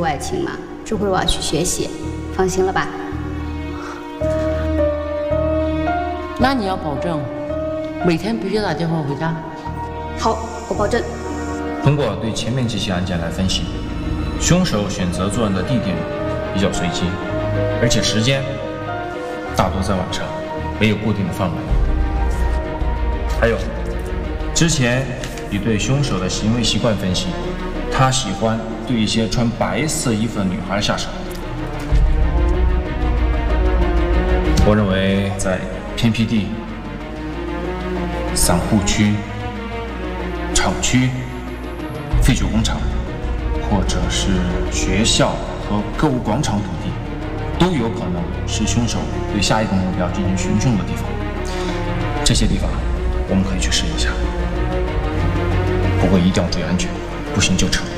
出外勤嘛，这会儿我要去学习，放心了吧？ 那你要保证每天必须打电话回家。 好，我保证。 通过对前面几起案件来分析，凶手选择作案的地点比较随机，而且时间大多在晚上，没有固定的范围。还有，之前比对凶手的行为习惯分析，他喜欢对一些穿白色衣服的女孩下手。我认为在偏僻地、散户区、厂区、废旧工厂，或者是学校和购物广场等地，都有可能是凶手对下一个目标进行寻凶的地方。这些地方我们可以去试一下，不过一定要注意安全，不行就撤。